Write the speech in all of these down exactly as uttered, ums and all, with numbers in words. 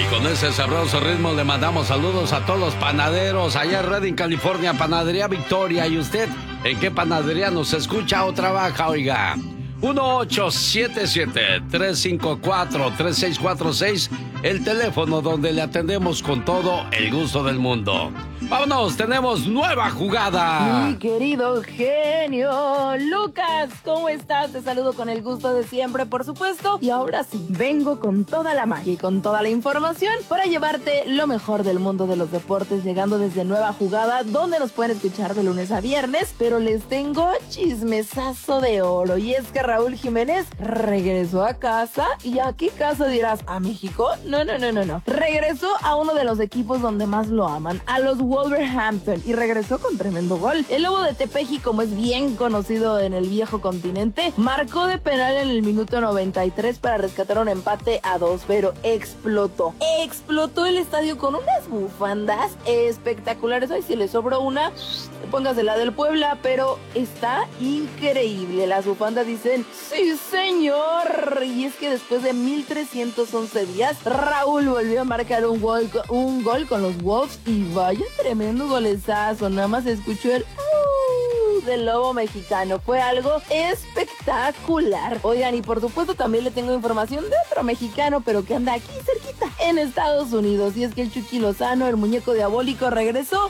Y con ese sabroso ritmo le mandamos saludos a todos los panaderos allá en Redding, California, Panadería Victoria. ¿Y usted en qué panadería nos escucha o trabaja, oiga? uno ocho siete siete, tres cinco cuatro, tres seis cuatro seis, el teléfono donde le atendemos con todo el gusto del mundo. ¡Vámonos! ¡Tenemos nueva jugada! Mi querido genio Lucas, ¿cómo estás? Te saludo con el gusto de siempre, por supuesto. Y ahora sí, vengo con toda la magia y con toda la información para llevarte lo mejor del mundo de los deportes, llegando desde Nueva Jugada, donde nos pueden escuchar de lunes a viernes. Pero les tengo chismesazo de oro. Y es que Raúl Jiménez regresó a casa. ¿Y a qué casa dirás? ¿A México? No, no, no, no, no. Regresó a uno de los equipos donde más lo aman, a los Wolverhampton, y regresó con tremendo gol. El Lobo de Tepeji, como es bien conocido en el viejo continente, marcó de penal en el minuto noventa y tres para rescatar un empate a dos, pero explotó. Explotó el estadio con unas bufandas espectaculares. Ay, si le sobró una, póngase la del Puebla, pero está increíble. Las bufandas dicen, sí señor. Y es que después de mil trescientos once días, Raúl volvió a marcar un gol, un gol con los Wolves, y vaya tremendo golezazo. Nada más escuchó el uh, del Lobo mexicano. Fue algo espectacular. Oigan, y por supuesto también le tengo información de otro mexicano, pero que anda aquí cerquita, en Estados Unidos. Y es que el Chucky Lozano, el muñeco diabólico, regresó.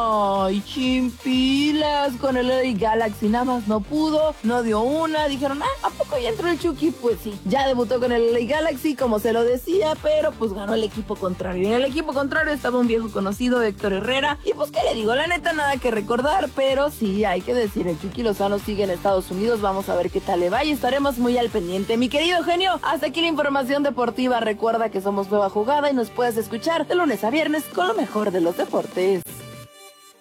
Ay, chimpilas, con el L A Galaxy. Nada más no pudo, no dio una. Dijeron, ah, ¿a poco ya entró el Chucky? Pues sí, ya debutó con el L A Galaxy, como se lo decía, pero pues ganó el equipo contrario. Y en el equipo contrario estaba un viejo conocido, Héctor Herrera. Y pues, ¿qué le digo? La neta, nada que recordar, pero sí, hay que decir, el Chucky Lozano sigue en Estados Unidos. Vamos a ver qué tal le va y estaremos muy al pendiente. Mi querido genio, hasta aquí la información deportiva. Recuerda que somos Nueva Jugada y nos puedes escuchar de lunes a viernes con lo mejor de los deportes.